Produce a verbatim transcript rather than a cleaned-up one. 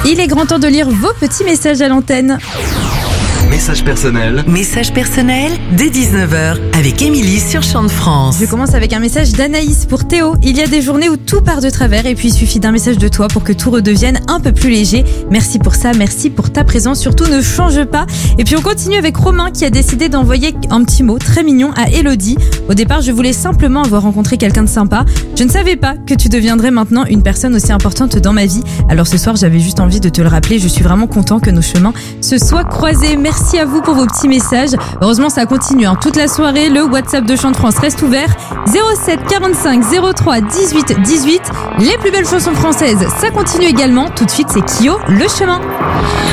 Il est grand temps de lire vos petits messages à l'antenne. Message personnel. Message personnel dès dix-neuf heures avec Émilie sur Chant de France. Je commence avec un message d'Anaïs pour Théo. Il y a des journées où tout part de travers et puis il suffit d'un message de toi pour que tout redevienne un peu plus léger. Merci pour ça, merci pour ta présence. Surtout ne change pas. Et puis on continue avec Romain qui a décidé d'envoyer un petit mot très mignon à Elodie. Au départ, je voulais simplement avoir rencontré quelqu'un de sympa. Je ne savais pas que tu deviendrais maintenant une personne aussi importante dans ma vie. Alors ce soir, j'avais juste envie de te le rappeler. Je suis vraiment content que nos chemins se soient croisés. Merci à vous pour vos petits messages. Heureusement, ça continue hein. Toute la soirée. Le WhatsApp de Chant de France reste ouvert. zéro sept quarante-cinq zéro trois dix-huit dix-huit. Les plus belles chansons françaises, ça continue également. Tout de suite, c'est Kyo, Le Chemin.